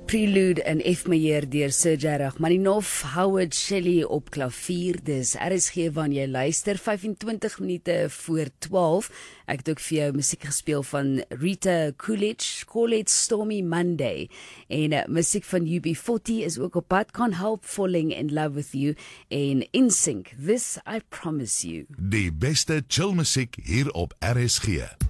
Prelude in F majeur deur Sergei Rachmaninoff, Howard Shelley op klavier. Dis RSG van jy luister 25 minute voor 12. Ek het ook vir jou musiek gespeel van Rita Coolidge, Call It Stormy Monday. En musiek van UB40 is ook op pad. Can't Help Falling in Love with You en NSYNC, This I Promise You. Die beste chill musiek hier op RSG.